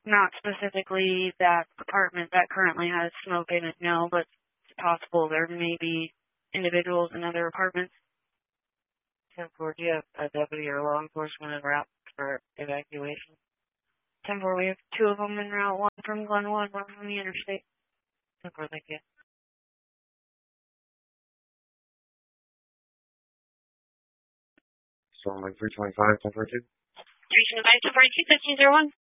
Not specifically that apartment that currently has smoke in it, no, but it's possible there may be individuals in other apartments. 10-4, do you have a deputy or law enforcement en route for evacuation? 10-4, we have 2 of them en route, one from Glenwood, one from the interstate. 10-4, thank you. Storm 325, 10-4-2. 325, 10-4-2, 1501.